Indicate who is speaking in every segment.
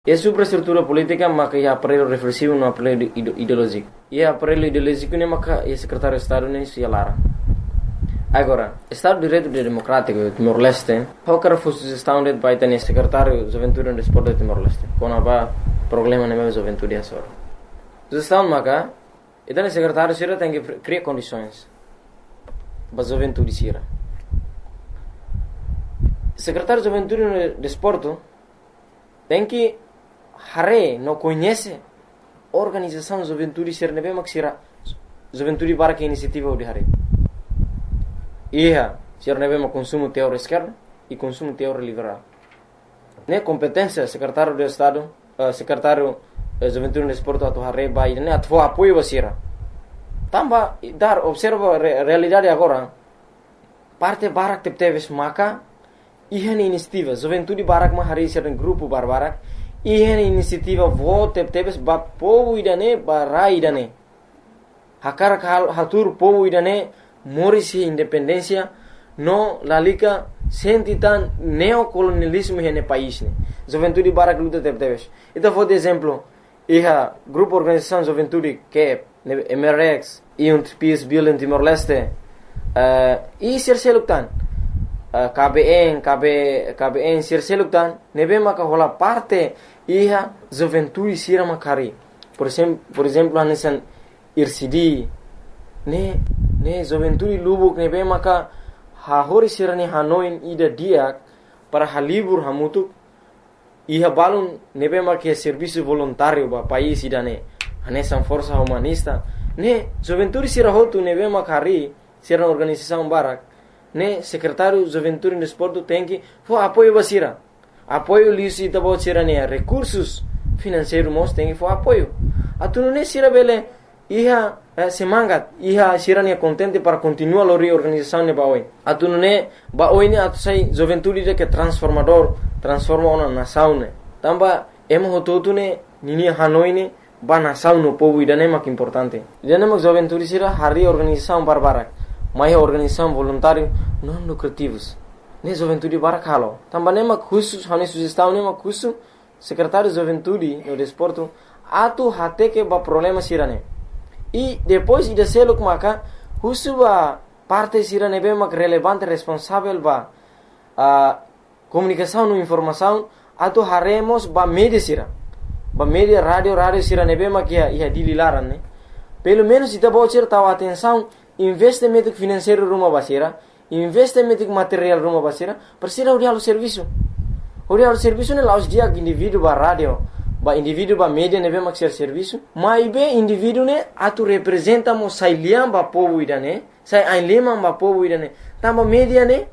Speaker 1: E a superestrutura política maka ia aparelho reflexivo no aparelho ideológico. E a aparelho ideológico ne maka ia secretário de Estado ne se lara. Agora, Estado de Direito Democrático de Timor-Leste, qualquer fosse gestão de vai ter secretário de Juventude e Desporto de Timor-Leste. Quando há problema na mesma juventude é só. Gestão maka, então o secretário sira tem que criar condições para a juventude sira. Secretário de Juventude e Desporto tem que não conhece a organização da juventude sira nebe mak sira juventude para que iniciativa de hare. Ia sira nebe mak consumo teor esquerda e consumo teor liberal. Ne competência secretário de Estado, secretário de Juventude e Desporto atu hare vai ne atu apoio basira. Tamba dar observa realidade agora. Parte barak tepteves maka ihan inisiativa juventude barak ma hari sira grupo barbarak ihan inisiativa vote tepteves ba povo idane barai idane hakar hatur povo idane morisi independência no lalika sentitan neocolonialismo hene país ne juventude barak luta tepteves ita for de exemplo iha grupo organização juventude que MRX e Peace Building Timor-Leste e serseluktan KBN serseluktan nebe maka hola parte iha juventude sira makari por exemplo anesan IRCD ne juventude lubuk nebe maka hahori sira ni Hanoi ida dia para halibur hamutuk iha balun nebe maka serviço voluntário ba país idane anesan força humanista ne juventude sira hotu nebe makari sira organização barak ne secretário de Juventude e Desporto tem que apoio basira apoio licita sira ne recursos financeiros mos tem que apoio atu ne sira bele iha semangat iha sira ne contente para continuar a organização ne baoi atu ne baoi ne atu sai Juventude de que transforma uma nação ne tamba emo hototu ne nini Hanoi ne ba nação no povo idane mak importante idane mak Juventude sira hari organização barbarak mais organização voluntária não lucrativos ne juventude barakalo também mak khusus hane sugestão ne mak khusus secretário de Juventude e Desporto atu hate que ba problema sirane e depois ida selo maka khusus ba parte sirane be mak relevante responsável ba comunicação e informação atu haremos ba media sira ba media radio sirane be mak ia dililaran ne pelo menos ita bocer tahu atenção investimento financeiro rumah basira investimento material rumah basira persira urialo serviço ne laus dia indivíduo ba radio ba indivíduo ba media nebe mak serviço mai be indivíduo ne atu representa mo sai liam ba povo idane sai ai lema ba povo idane tamba media ne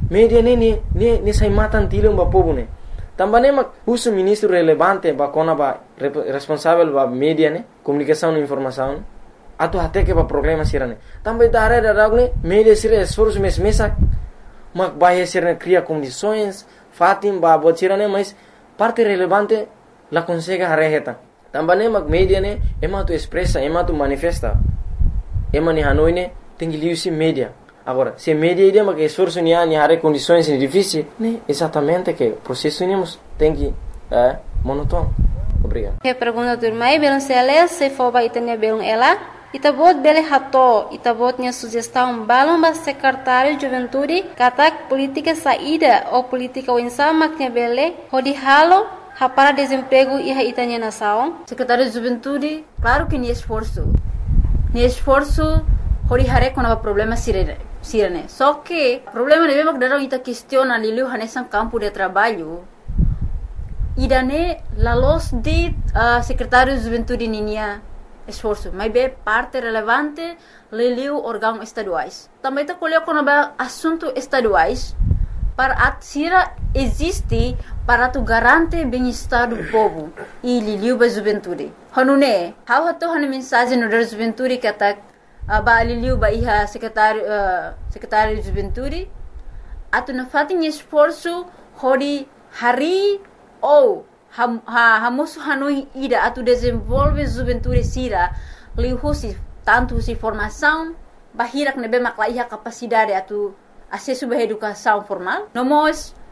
Speaker 1: sai matan tilum ba povo ne tamba ne mak uso ministro relevante ba kona ba responsável ba media ne comunicação e informação atu hate que ba problema sirane também da área da ragne media sira esforço mesak mak bahia sira cria condições fatim ba bot sirane mas parte relevante la consegue hareheta também mak media ne ema tu expressa ema tu manifesta ema ni Hanoi ne tem que liu media agora se media ide mak esforço ni hare condições difíceis ne exatamente que processo nemos tem que monótono. Obrigado.
Speaker 2: Que pergunta do irmão belum se for ba itanya belum ela Itabot bele hato, itabotnya sugestão balão ba secretário de juventude, katak política saída ou política winsama que bele, hodi halo, para desemprego e itanya nação.
Speaker 3: Secretário de juventude, claro que nem esforço, hodi hare com o problema sirene. Só que problema de mesmo que ita questiona liu hanesan campo de trabalho. Idane la los de secretário de juventude ninia esforço, mas bem parte relevante leliu órgãos estaduais. Também está colhendo com assunto estaduais para atsira existe para tu garante bem-estar do povo e leliu ba juventude. Hanune, how hato hanu mensagem no da juventude que atak ba leliu ba iha secretário de juventude atu na fatin esforço hori hari ou hamusu Hanoi ida atu desenvolve juventude sira lihusi tanto si formação bahirak nebe maklaiha capacidade atu acesso ba educação formal nomos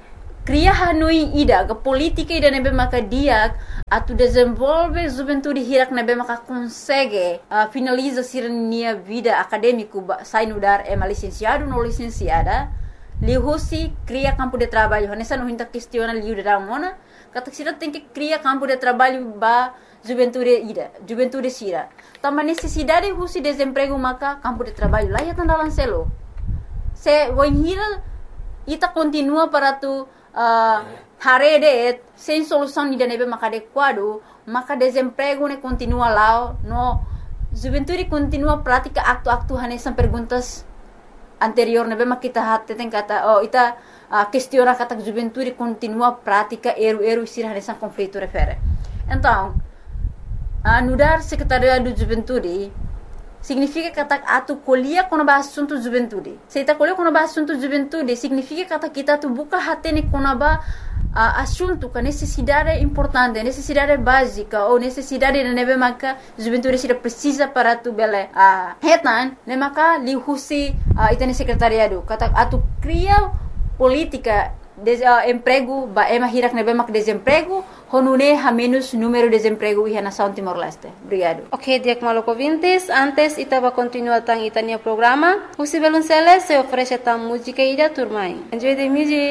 Speaker 3: cria hanui ida que política ida nebe maka dia atu desenvolve juventude hirak nebe maka consegue finaliza sirnia vida acadêmico sai nudar é licenciado no licenciada lihusi cria campo de trabalho nessa não hinta questiona liu da mona kata sira tem que cria campo de trabalho ba juventude sira tama necessidade husi desemprego maka campo de trabalho lá ya tanda lancelo se wohira ita continua para tu harede sem solução de nebe maka adequado maka desemprego ne continua lá no juventude continua prática acto hanesan perguntas anterior nebe maka kita hatte tem kata ita questiona kata juventude continua prática eru sir hanesan conflito refere então nudar secretariado de juventude significa kata atu colhia quando ba assunto juventude se ita colhia quando ba assunto juventude significa kata kita tu buka hatene quando ba assunto com necessidade importante necessidade básica ou necessidade de nebe maka juventude se precisa para tu bele hetan ne maka li husi itane secretariado kata atu cria política emprego ba ema hirak nebe mak desemprego honune ha menos número de desemprego e nação Timor-Leste. Obrigado.
Speaker 2: Ok, Diak Maluco Vintes, antes itaba continuar tang itania programa, Husi Belunceles se oferece tang música ida turmai. Enjoy the music.